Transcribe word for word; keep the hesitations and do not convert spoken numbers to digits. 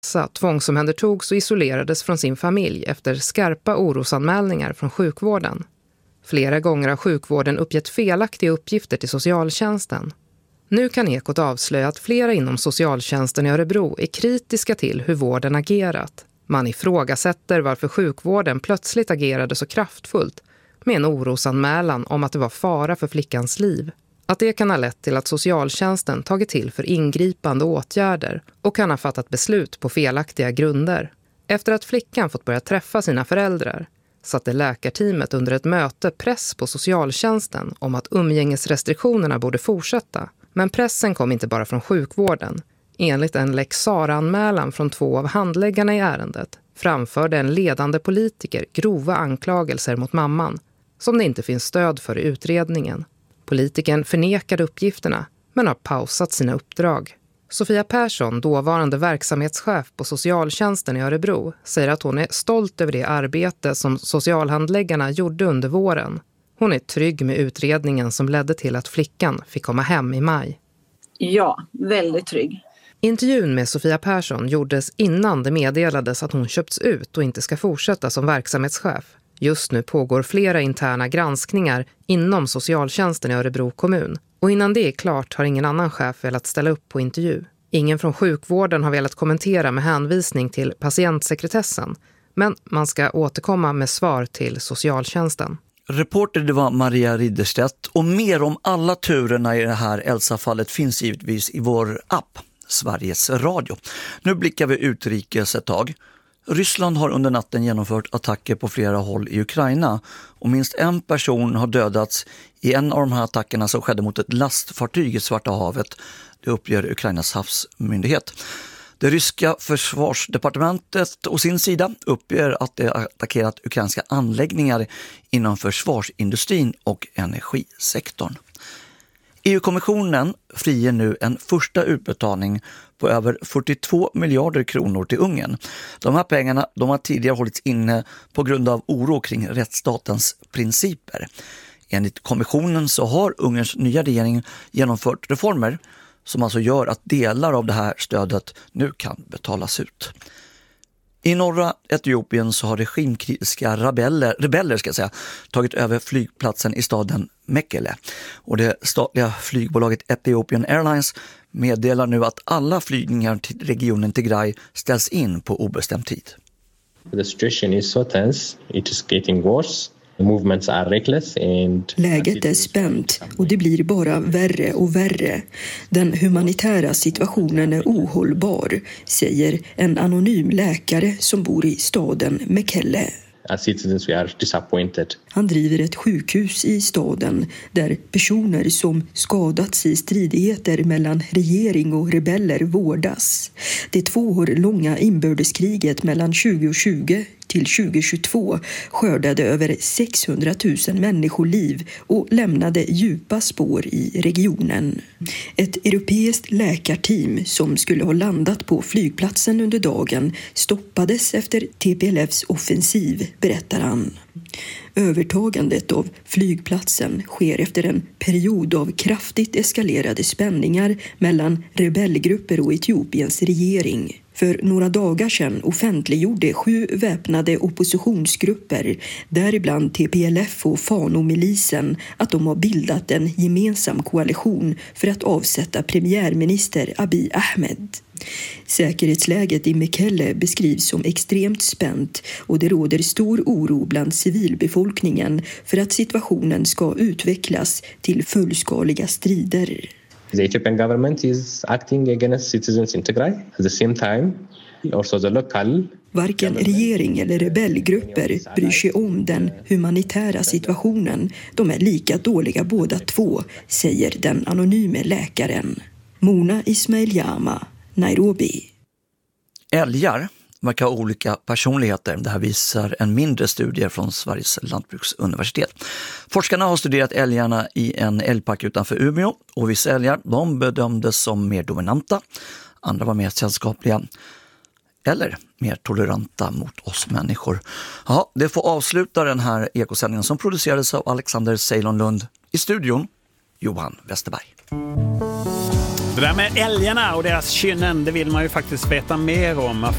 tvångsomhändertogs och isolerades från sin familj efter skarpa orosanmälningar från sjukvården. Flera gånger har sjukvården uppgett felaktiga uppgifter till socialtjänsten. Nu kan Ekot avslöja att flera inom socialtjänsten i Örebro är kritiska till hur vården agerat. Man ifrågasätter varför sjukvården plötsligt agerade så kraftfullt med en orosanmälan om att det var fara för flickans liv. Att det kan ha lett till att socialtjänsten tagit till för ingripande åtgärder och kan ha fattat beslut på felaktiga grunder. Efter att flickan fått börja träffa sina föräldrar satte läkarteamet under ett möte press på socialtjänsten om att umgängesrestriktionerna borde fortsätta. Men pressen kom inte bara från sjukvården. Enligt en Lex Sarah-anmälan från två av handläggarna i ärendet framförde en ledande politiker grova anklagelser mot mamman som det inte finns stöd för i utredningen. Politikern förnekade uppgifterna men har pausat sina uppdrag. Sofia Persson, dåvarande verksamhetschef på socialtjänsten i Örebro, säger att hon är stolt över det arbete som socialhandläggarna gjorde under våren. Hon är trygg med utredningen som ledde till att flickan fick komma hem i maj. Ja, väldigt trygg. Intervjun med Sofia Persson gjordes innan det meddelades att hon köpts ut och inte ska fortsätta som verksamhetschef. Just nu pågår flera interna granskningar inom socialtjänsten i Örebro kommun. Och innan det är klart har ingen annan chef velat ställa upp på intervju. Ingen från sjukvården har velat kommentera med hänvisning till patientsekretessen. Men man ska återkomma med svar till socialtjänsten. Reporter det var Maria Ridderstedt och mer om alla turerna i det här Elsa-fallet finns givetvis i vår app, Sveriges Radio. Nu blickar vi utrikes ett tag. Ryssland har under natten genomfört attacker på flera håll i Ukraina och minst en person har dödats i en av de här attackerna som skedde mot ett lastfartyg i Svarta havet. Det uppger Ukrainas havsmyndighet. Det ryska försvarsdepartementet å sin sida uppger att det attackerat ukrainska anläggningar inom försvarsindustrin och energisektorn. E U-kommissionen friger nu en första utbetalning på över fyrtiotvå miljarder kronor till Ungern. De här pengarna de har tidigare hållits inne på grund av oro kring rättsstatens principer. Enligt kommissionen så har Ungerns nya regering genomfört reformer som alltså gör att delar av det här stödet nu kan betalas ut. I norra Etiopien så har regimkritiska rebeller, rebeller ska jag säga, tagit över flygplatsen i staden Mekelle. Och det statliga flygbolaget Ethiopian Airlines meddelar nu att alla flygningar till regionen Tigray ställs in på obestämd tid. The situation is so tense, it is getting worse. Movements are reckless and... Läget är spänt och det blir bara värre och värre. Den humanitära situationen är ohållbar, säger en anonym läkare som bor i staden Mekelle. As citizens we are disappointed. Han driver ett sjukhus i staden där personer som skadats i stridigheter mellan regering och rebeller vårdas. Det två år långa inbördeskriget mellan tjugo tjugo till tjugo tjugotvå skördade över sexhundratusen människoliv och lämnade djupa spår i regionen. Ett europeiskt läkarteam som skulle ha landat på flygplatsen under dagen stoppades efter T P L F:s offensiv, berättar han. Övertagandet av flygplatsen sker efter en period av kraftigt eskalerade spänningar mellan rebellgrupper och Etiopiens regering. För några dagar sedan offentliggjorde sju väpnade oppositionsgrupper, däribland T P L F och Fano-milisen, att de har bildat en gemensam koalition för att avsätta premiärminister Abiy Ahmed. Säkerhetsläget i Mekelle beskrivs som extremt spänt och det råder stor oro bland civilbefolkningen för att situationen ska utvecklas till fullskaliga strider. The Ethiopian government is acting against citizens in Tigray. At the same time, also the local... Varken regering eller rebellgrupper bryr sig om den humanitära situationen. De är lika dåliga båda två, säger den anonyme läkaren. Mona Ismail-Yama, Nairobi. Älgar verkar ha olika personligheter. Det här visar en mindre studie från Sveriges lantbruksuniversitet. Forskarna har studerat älgarna i en älgpark utanför Umeå och vissa älgar de bedömdes som mer dominanta. Andra var mer sällskapliga eller mer toleranta mot oss människor. Ja, det får avsluta den här ekosändningen som producerades av Alexander Ceylonlund. I studion Johan Westerberg. Det där med älgarna och deras kynnen, det vill man ju faktiskt veta mer om.